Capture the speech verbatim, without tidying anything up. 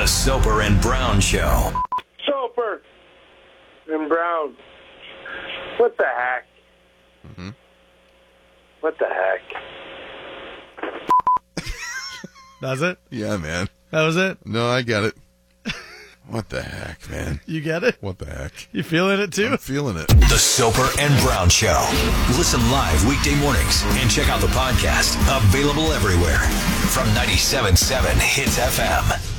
Soper and Brown Show. Soper and Brown. What the heck? Mm-hmm. What the heck? Does it? Yeah, man. That was it? No, I get it. What the heck, man? You get it? What the heck? You feeling it, too? I'm feeling it. The Soper and Brown Show. Listen live weekday mornings and check out the podcast. Available everywhere from ninety-seven point seven Hits F M.